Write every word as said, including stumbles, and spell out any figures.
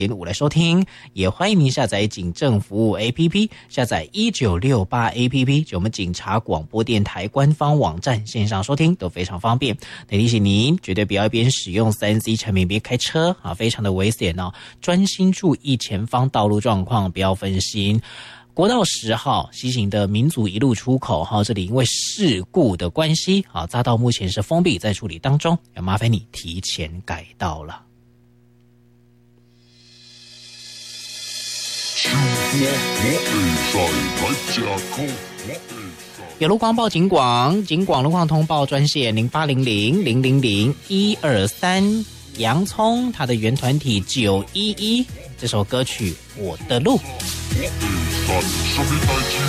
点五来收听，也欢迎您下载警政服务 A P P， 下载一九六八 A P P， 就我们警察广播电台官方网站线上收听都非常方便。得提醒您，绝对不要一边使用 三 C 产品边开车啊，非常的危险哦。专心注意前方道路状况，不要分心。国道十号西行的民族一路出口哈，这里因为事故的关系啊，匝道目前是封闭在处理当中，要麻烦你提前改道了。有路况报警广，警广路况通报专线零八零零零零零一二三，洋葱它的原团体九一一，这首歌曲《我的路》。